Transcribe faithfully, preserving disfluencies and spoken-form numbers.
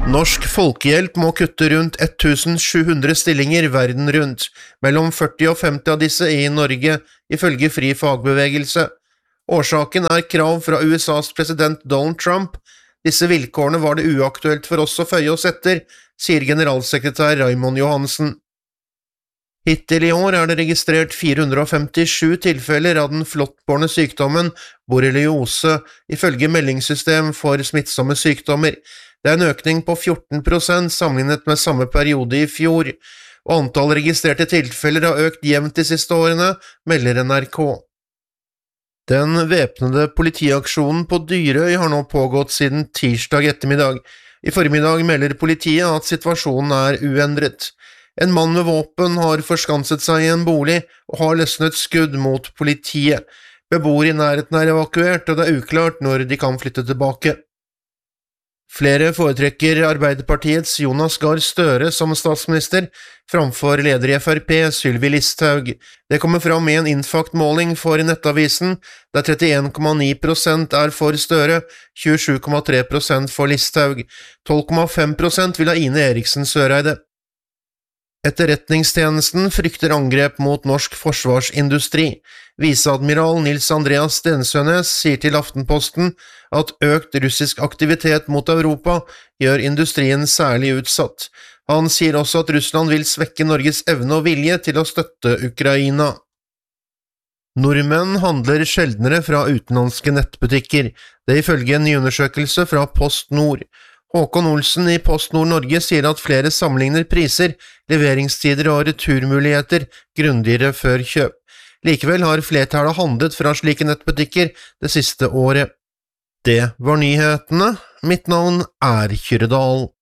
Norsk Folkehjelp må kutte rundt sju hundre stillinger verden rundt, mellom førti og femti av disse i Norge, ifølge Fri Fagbevegelse. Årsaken er krav fra U S A's president Donald Trump. Disse vilkårene var det uaktuelt for oss å føye oss etter, sier generalsekretær Raymond Johansen. Hittil i år er det registrert fire hundre og femtisju tilfeller av den flåttbårne sykdommen borreliose, ifølge meldingssystem for smittsomme sykdommer. Det er en økning på fjorten prosent sammenlignet med samme periode i fjor, og antall registrerte tilfeller har økt jevnt de siste årene, melder N R K. Den væpnede politiaksjonen på Dyrøy har nå pågått siden tirsdag ettermiddag. I formiddag melder politiet at situasjonen er uendret. En mann med våpen har forskanset seg i en bolig og har løsnet skudd mot politiet. Beboere i nærheten er evakuert, og det er uklart når de kan flytte tilbake. Flere foretrekker Arbeiderpartiets Jonas Gahr Støre som statsminister, framfor leder i F R P Sylvi Listhaug. Det kommer fram i en Infakt-måling for Nettavisen, der trettien komma ni prosent er for Støre, tjuesju komma tre prosent for Listhaug, tolv komma fem prosent vil ha Ine Eriksen Søreide. Etterretningstjenesten frykter angrep mot norsk forsvarsindustri. Viseadmiral Nils Andreas Stensønes sier til Aftenposten at økt russisk aktivitet mot Europa gjør industrien særlig utsatt. Han sier også at Russland vil svekke Norges evne og vilje til å støtte Ukraina. Nordmenn handler sjeldnere fra utenlandske nettbutikker, det ifølge en ny undersøkelse fra Post Nord. Håkon Olsen i Post Nord Norge sier at flere sammenligner priser, leveringstider og returmuligheter grundigere før kjøp. Likevel har flertallet handlet fra slike nettbutikker det siste året. Det var nyhetene. Mitt navn er Kyrre Dahl.